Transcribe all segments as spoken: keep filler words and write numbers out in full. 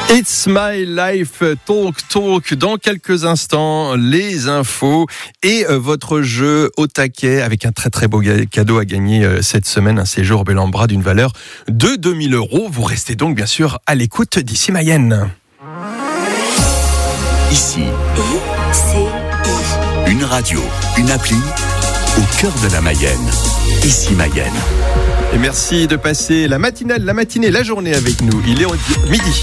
It's My Life, Talk Talk. Dans quelques instants, les infos et euh, votre jeu au taquet avec un très très beau ga- cadeau à gagner euh, cette semaine, un séjour au Bel-en-Bras d'une valeur de deux mille euros. Vous restez donc bien sûr à l'écoute d'ici Mayenne. Ici, I, C, I. une radio, une appli au cœur de la Mayenne. Ici Mayenne. Et merci de passer la matinale, la matinée, la journée avec nous. Il est midi.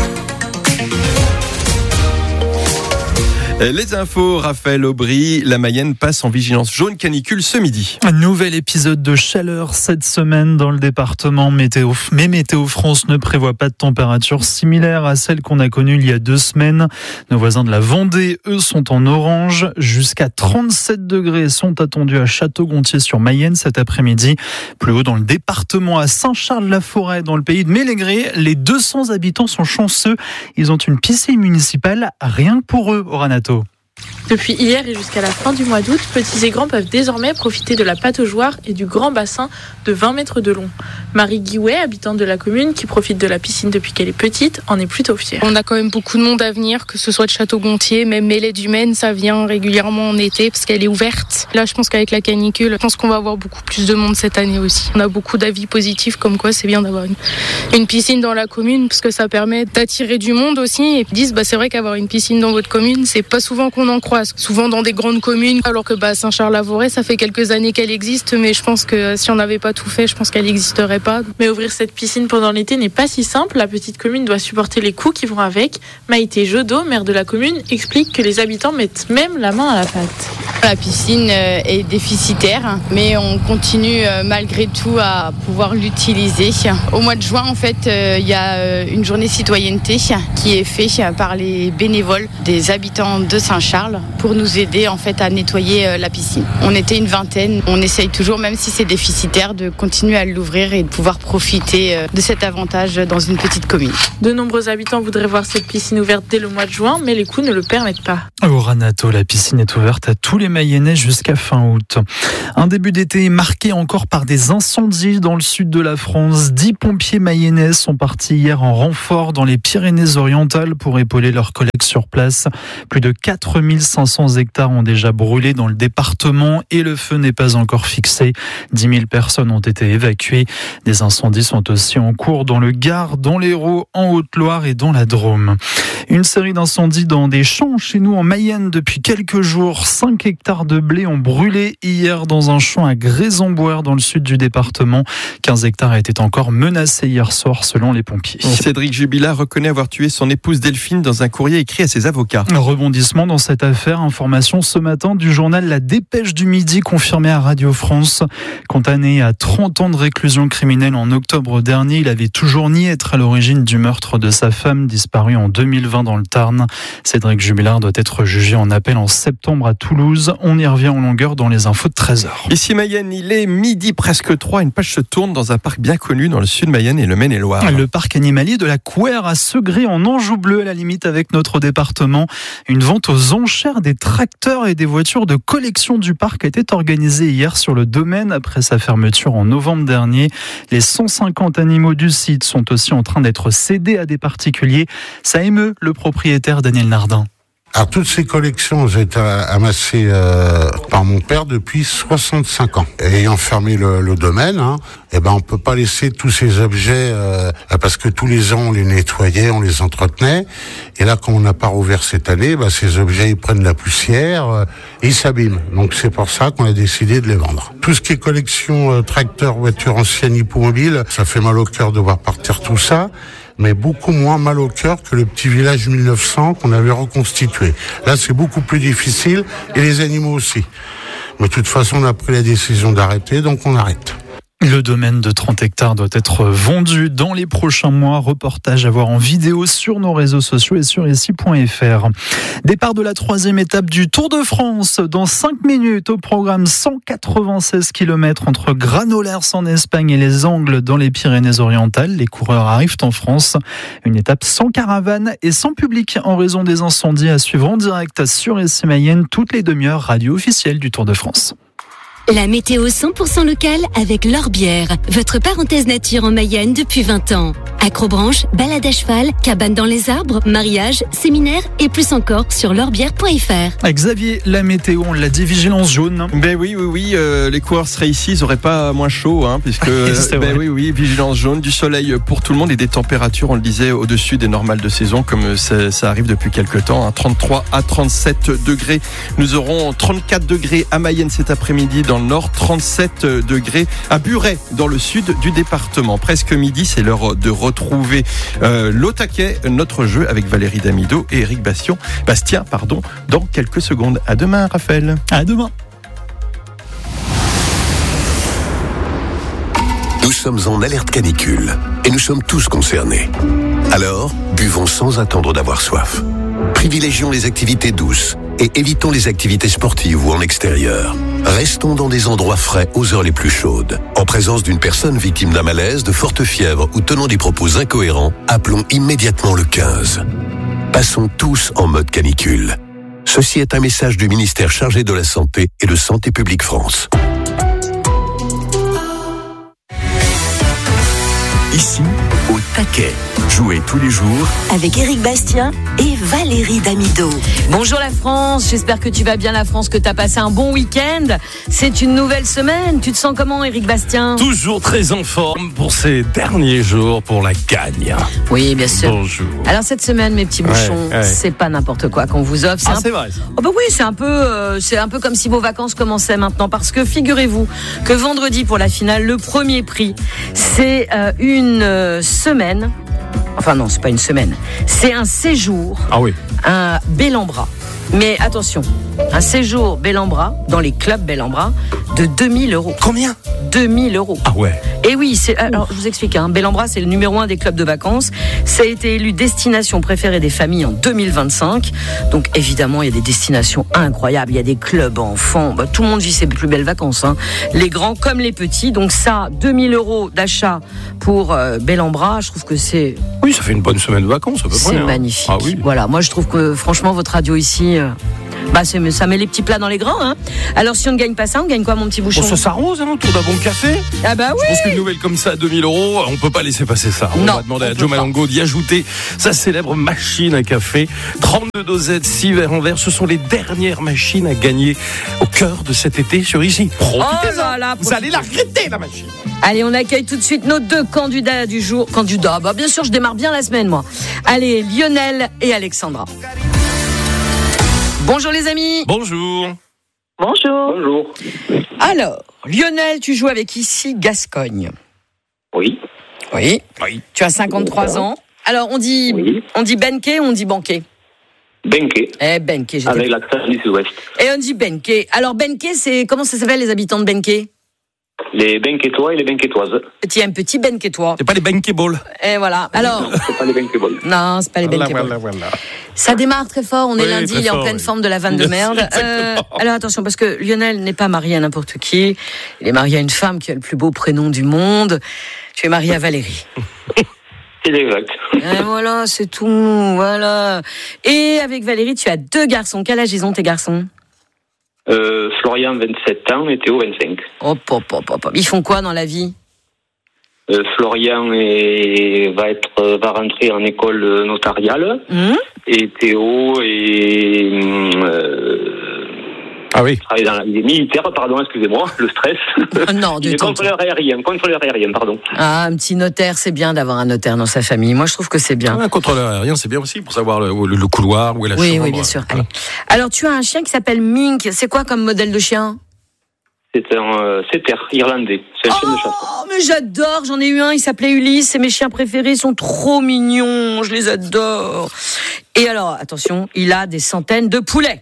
Les infos, Raphaël Aubry, la Mayenne passe en vigilance jaune canicule ce midi. Un nouvel épisode de chaleur cette semaine dans le département. Météo, mais Météo France ne prévoit pas de température similaire à celle qu'on a connue il y a deux semaines. Nos voisins de la Vendée, eux, sont en orange. Jusqu'à trente-sept degrés sont attendus à Château-Gontier sur Mayenne cet après-midi. Plus haut dans le département, à Saint-Charles-la-Forêt, dans le pays de Mélégré, les deux cents habitants sont chanceux. Ils ont une piscine municipale rien que pour eux, Oranato. Depuis hier et jusqu'à la fin du mois d'août, petits et grands peuvent désormais profiter de la pataugeoire et du grand bassin de vingt mètres de long. Marie Guiouet, habitante de la commune, qui profite de la piscine depuis qu'elle est petite, en est plutôt fière. On a quand même beaucoup de monde à venir, que ce soit de Château-Gontier, même Mêlée du Maine, ça vient régulièrement en été parce qu'elle est ouverte. Là, je pense qu'avec la canicule, je pense qu'on va avoir beaucoup plus de monde cette année aussi. On a beaucoup d'avis positifs comme quoi c'est bien d'avoir une, une piscine dans la commune parce que ça permet d'attirer du monde aussi. Et ils disent, bah, c'est vrai qu'avoir une piscine dans votre commune, c'est pas souvent qu'on en croise. Souvent dans des grandes communes, alors que bah, Saint-Charles-la-Forêt, ça fait quelques années qu'elle existe, mais je pense que si on n'avait pas tout fait, je pense qu'elle n'existerait pas. Mais ouvrir cette piscine pendant l'été n'est pas si simple. La petite commune doit supporter les coûts qui vont avec. Maïté Jodot, maire de la commune, explique que les habitants mettent même la main à la pâte. La piscine est déficitaire, mais on continue malgré tout à pouvoir l'utiliser. Au mois de juin, en fait, il y a une journée citoyenneté qui est faite par les bénévoles des habitants de Saint-Charles pour nous aider en fait à nettoyer la piscine. On était une vingtaine, on essaye toujours, même si c'est déficitaire, de continuer à l'ouvrir et de pouvoir profiter de cet avantage dans une petite commune. De nombreux habitants voudraient voir cette piscine ouverte dès le mois de juin, mais les coûts ne le permettent pas. Oranato, la piscine est ouverte à tous les Mayennais jusqu'à fin août. Un début d'été marqué encore par des incendies dans le sud de la France. Dix pompiers mayennais sont partis hier en renfort dans les Pyrénées-Orientales pour épauler leurs collègues sur place. Plus de quatre mille cinq cents hectares ont déjà brûlé dans le département et le feu n'est pas encore fixé. dix mille personnes ont été évacuées. Des incendies sont aussi en cours dans le Gard, dans l'Hérault, en Haute-Loire et dans la Drôme. Une série d'incendies dans des champs chez nous en Mayenne depuis quelques jours. cinq hectares de blé ont brûlé hier dans un champ à Grésomboire dans le sud du département. quinze hectares étaient encore menacés hier soir selon les pompiers. Cédric Jubilat reconnaît avoir tué son épouse Delphine dans un courrier écrit à ses avocats. Un rebondissement dans cette affaire. Information ce matin du journal La Dépêche du Midi confirmée à Radio France. Condamné à trente ans de réclusion criminelle en octobre dernier, il avait toujours nié être à l'origine du meurtre de sa femme disparue en deux mille vingt dans le Tarn. Cédric Jubilat doit être jugé en appel en septembre à Toulouse. On y revient en longueur dans les infos de treize heures. Ici Mayenne, il est midi presque trois. Une page se tourne dans un parc bien connu dans le sud Mayenne et le Maine-et-Loire. Le parc animalier de la Couère à Segré en Anjou bleu à la limite avec notre département. Une vente aux enchères des tracteurs et des voitures de collection du parc a été organisée hier sur le domaine après sa fermeture en novembre dernier. Les cent cinquante animaux du site sont aussi en train d'être cédés à des particuliers. Ça émeut le propriétaire Daniel Nardin. Alors toutes ces collections ont été amassées euh, par mon père depuis soixante-cinq ans. Et ayant fermé le, le domaine, hein, eh ben on peut pas laisser tous ces objets euh, parce que tous les ans on les nettoyait, on les entretenait. Et là, quand on n'a pas rouvert cette année, bah, ces objets ils prennent de la poussière euh, et ils s'abîment. Donc c'est pour ça qu'on a décidé de les vendre. Tout ce qui est collection euh, tracteurs, voitures anciennes, hippomobiles, ça fait mal au cœur de voir partir tout ça. Mais beaucoup moins mal au cœur que le petit village mille neuf cents qu'on avait reconstitué. Là, c'est beaucoup plus difficile, et les animaux aussi. Mais de toute façon, on a pris la décision d'arrêter, donc on arrête. Le domaine de trente hectares doit être vendu dans les prochains mois. Reportage à voir en vidéo sur nos réseaux sociaux et sur ici point f r. Départ de la troisième étape du Tour de France. Dans cinq minutes, au programme cent quatre-vingt-seize kilomètres entre Granollers en Espagne et les Angles dans les Pyrénées-Orientales. Les coureurs arrivent en France. Une étape sans caravane et sans public en raison des incendies à suivre en direct sur ici Mayenne toutes les demi-heures radio officielle du Tour de France. La météo cent pour cent locale avec L'Orbière, votre parenthèse nature en Mayenne depuis vingt ans. Acrobranche, balade à cheval, cabane dans les arbres, mariage, séminaire et plus encore sur l'orbière point f r. Xavier, la météo, on l'a dit, vigilance jaune. Ben oui, oui, oui, euh, les coureurs seraient ici, ils n'auraient pas moins chaud, hein, puisque C'est ben vrai. oui, oui, vigilance jaune, du soleil pour tout le monde et des températures, on le disait, au-dessus des normales de saison, comme ça, ça arrive depuis quelques temps, hein, trente-trois à trente-sept degrés. Nous aurons trente-quatre degrés à Mayenne cet après-midi dans le nord, trente-sept degrés à Buret dans le sud du département. Presque midi, c'est l'heure de retrouver euh, l'Au Taquet, notre jeu avec Valérie Damido et Eric Bastien, Bastien, pardon, dans quelques secondes. À demain, Raphaël. À demain. Nous sommes en alerte canicule et nous sommes tous concernés. Alors, buvons sans attendre d'avoir soif. Privilégions les activités douces et évitons les activités sportives ou en extérieur. Restons dans des endroits frais aux heures les plus chaudes. En présence d'une personne victime d'un malaise, de forte fièvre ou tenant des propos incohérents, appelons immédiatement le quinze. Passons tous en mode canicule. Ceci est un message du ministère chargé de la Santé et de Santé publique France. Ici, au taquet. Jouez tous les jours Avec Eric Bastien et Valérie Damido. Bonjour la France, j'espère que tu vas bien la France, que tu as passé un bon week-end. C'est une nouvelle semaine, tu te sens comment Eric Bastien? Toujours très en forme pour ces derniers jours pour la gagne. Oui, bien sûr. Bonjour. Alors cette semaine, mes petits bouchons, ouais. c'est pas n'importe quoi qu'on vous offre. Ah, un... c'est vrai ça. Oh bah oui, c'est un peu, euh, c'est un peu comme si vos vacances commençaient maintenant, parce que figurez-vous que vendredi pour la finale, le premier prix, c'est euh, une euh, semaine. Enfin non, c'est pas une semaine. C'est un séjour, Ah oui. un bel en bras. Mais attention, un séjour bel en bras dans les clubs bel en bras de deux mille euros. Combien? deux mille euros. Ah ouais. Et oui, c'est, alors je vous explique, hein, bel en bras, c'est le numéro un des clubs de vacances. Ça a été élu destination préférée des familles en deux mille vingt-cinq. Donc évidemment, il y a des destinations incroyables. Il y a des clubs enfants. Bah, tout le monde vit ses plus belles vacances, hein. Les grands comme les petits. Donc ça, deux mille euros d'achat pour euh, bel en bras, je trouve que c'est... Oui, ça fait une bonne semaine de vacances à peu près. C'est hein. magnifique. Ah oui. Voilà, moi je trouve que franchement votre radio ici, euh, bah c'est, ça met les petits plats dans les grands. Hein. Alors si on ne gagne pas ça, on gagne quoi mon petit bouchon? Bon, ça s'arrose hein, autour d'un bon café. Ah bah oui. Je pense qu'une nouvelle comme ça à deux mille euros, on peut pas laisser passer ça. On Non, va demander on à peut Joe pas. Malango d'y ajouter sa célèbre machine à café. trente-deux dosettes, six verres en verre. Ce sont les dernières machines à gagner au cœur de cet été sur Ici. Profitez-en. Oh là là, Vous allez la regretter la machine. Allez, on accueille tout de suite nos deux candidats du jour. Candidats, bah bien sûr, je démarre bien la semaine, moi. Allez, Lionel et Alexandra. Bonjour les amis. Bonjour. Bonjour. Bonjour. Alors, Lionel, tu joues avec Ici Gascogne. Oui. Oui. Oui. Tu as cinquante-trois ans. Alors, on dit, Oui. on dit Benke ou on dit Banquet? Benke. Eh, Benke, j'étais... Avec l'accent du sud-ouest. Et on dit Benke. Alors, Benke, c'est... Comment ça s'appelle, les habitants de Benke? Les Benquetois et les Benquetoises. Petit, un petit Benquetois. C'est pas les bankable. Et voilà. Alors... C'est pas les Benquebols. Non, c'est pas les Voilà, Benquetois. voilà, voilà. Ça démarre très fort, on est Oui, lundi, très il est en fort, pleine oui. forme de la vanne de merde. Exactement. alors attention, parce que Lionel n'est pas marié à n'importe qui. Il est marié à une femme qui a le plus beau prénom du monde. Tu es marié à Valérie. C'est exact. Et voilà, c'est tout, voilà. Et avec Valérie, tu as deux garçons. Quel âge ils ont tes garçons? Euh, Florian, vingt-sept ans, et Théo, vingt-cinq. Hop, hop, hop, hop, hop. Ils font quoi dans la vie? Euh, Florian est, va être, euh, va rentrer en école notariale. Hum Et Théo est, euh, Ah oui. travaille dans la, il est militaire, pardon, excusez-moi, le stress. Non, Il du est tout. contrôleur aérien, contrôleur aérien, pardon. Ah, un petit notaire, c'est bien d'avoir un notaire dans sa famille. Moi, je trouve que c'est bien. Un contrôleur aérien, c'est bien aussi pour savoir le, le- le couloir, où est la Oui, chambre. oui, bien sûr. Allez. Alors, tu as un chien qui s'appelle Mink. C'est quoi comme modèle de chien? C'est un euh, setter irlandais. C'est un chien de chasse. Oh, mais j'adore, j'en ai eu un, il s'appelait Ulysse, c'est mes chiens préférés, ils sont trop mignons, je les adore. Et alors, attention, il a des centaines de poulets.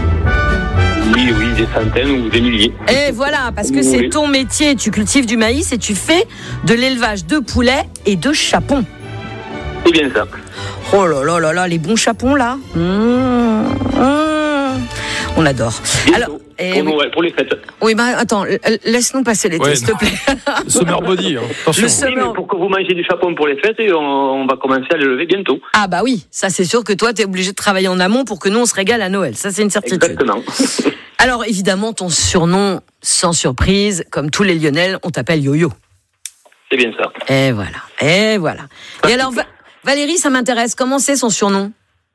Oui, oui, des centaines ou des milliers. Et voilà, parce que Oui. c'est ton métier, tu cultives du maïs et tu fais de l'élevage de poulets et de chapons. C'est bien ça. Oh là là là là, les bons chapons là. Mmh, mmh. On adore. Bientôt. Alors, Et pour, oui. Noël, pour les fêtes. Oui, bah attends, laisse-nous passer l'été, Ouais, s'il te plaît. Summer body, hein. Attention. Le Oui, summer- mais pour que vous mangez du chapon pour les fêtes, et on, on va commencer à le lever bientôt. Ah bah oui, ça c'est sûr que toi, t'es obligé de travailler en amont pour que nous, on se régale à Noël. Ça, c'est une certitude. Exactement. Alors, évidemment, ton surnom, sans surprise, comme tous les Lyonnais, on t'appelle Yo-Yo. C'est bien ça. Et voilà, et voilà. Et alors, Va- Valérie, ça m'intéresse. Comment c'est son surnom ?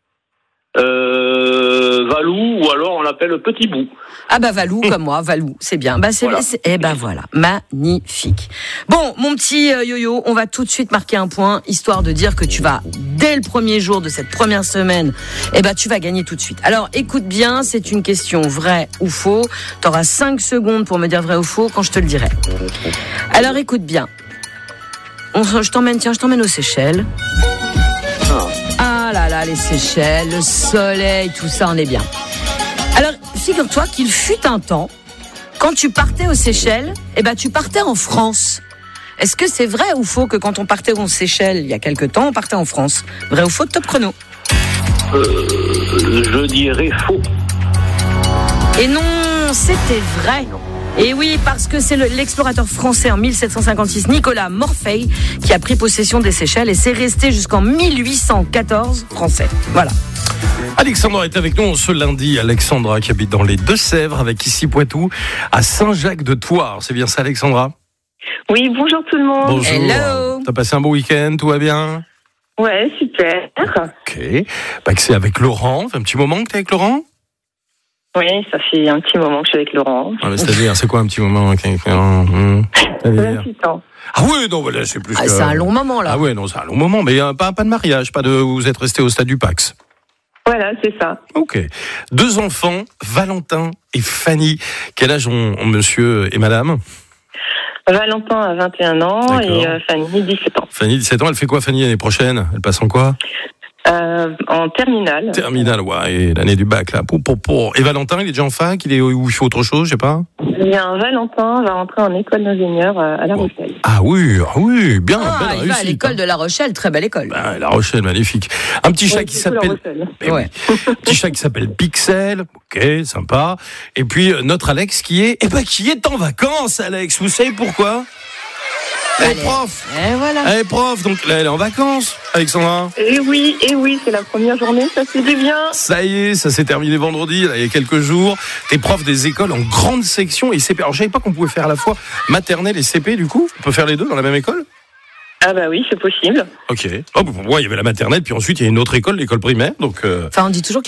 Euh, Valou, ou alors on l'appelle Petit Bout. Ah bah Valou, comme moi, Valou, c'est bien. Bah c'est, Voilà. c'est- eh ben voilà, magnifique. Bon, mon petit euh, Yo-Yo, on va tout de suite marquer un point, histoire de dire que tu vas, dès le premier jour de cette première semaine, eh ben tu vas gagner tout de suite. Alors écoute bien, c'est une question vrai ou faux. T'auras cinq secondes pour me dire vrai ou faux quand je te le dirai. Alors écoute bien. On, je t'emmène, tiens, je t'emmène aux Seychelles. Ah là là, les Seychelles, le soleil, tout ça, on est bien. Alors, figure-toi qu'il fut un temps, quand tu partais aux Seychelles, eh ben, tu partais en France. Est-ce que c'est vrai ou faux que quand on partait aux Seychelles, il y a quelque temps, on partait en France ? Vrai ou faux, top chrono. Euh, je dirais faux. Et non, c'était vrai. Et oui, parce que c'est le- l'explorateur français en mille sept cent cinquante-six, Nicolas Morphei, qui a pris possession des Seychelles et c'est resté jusqu'en mille huit cent quatorze français. Voilà. Alexandra est avec nous ce lundi. Alexandra qui habite dans les Deux-Sèvres avec ici Poitou à Saint-Jacques-de-Thouars. C'est bien ça, Alexandra ? Oui, bonjour tout le monde. Bonjour. Hello. T'as passé un bon week-end, tout va bien ? Ouais, super. Ok. Bah, que c'est avec Laurent. Ça fait un petit moment que t'es avec Laurent ? Oui, ça fait un petit moment que je suis avec Laurent. Ah, mais c'est-à-dire, c'est quoi un petit moment avec Laurent ? Hum, c'est-à-dire vingt-huit ans. Ah oui, non, voilà, c'est plus Ah, que... c'est un long moment, là. Ah ouais, non, c'est un long moment, mais euh, pas, pas de mariage, pas de... Vous êtes resté au stade du Pax. Voilà, c'est ça. Ok. Deux enfants, Valentin et Fanny. Quel âge ont, ont monsieur et madame ? Valentin a vingt et un ans. D'accord. Et euh, Fanny dix-sept ans. Fanny, dix-sept ans, elle fait quoi Fanny l'année prochaine ? Elle passe en quoi ? Euh, en terminale. Terminale, ouais, et l'année du bac, là. Pour, pour, pour. Et Valentin, il est déjà en fac, il est où il fait autre chose, je sais pas. Il y a un Valentin va rentrer en école d'ingénieur euh, à La Rochelle. Ah oui, ah oui, bien, Ah, belle il réussite. va à l'école de La Rochelle, très belle école. Ah, La Rochelle, magnifique. Un petit chat Ouais, qui c'est tout La s'appelle... Rochelle. Eh oui. Un petit chat qui s'appelle Pixel, ok, sympa. Et puis euh, notre Alex qui est, eh ben qui est en vacances, Alex. Vous savez pourquoi ? Elle est Allez. prof. Et voilà. Elle est prof, donc là elle est en vacances, Alexandra. Et oui, et oui, c'est la première journée, ça fait du bien. Ça y est, ça s'est terminé vendredi, là, il y a quelques jours. T'es prof des écoles en grande section et C P. Alors je savais pas qu'on pouvait faire à la fois maternelle et C P du coup. On peut faire les deux dans la même école ? Ah bah oui, c'est possible. Ok. Oh, pour moi il y avait la maternelle, puis ensuite il y a une autre école, l'école primaire. Donc euh, Enfin, on dit toujours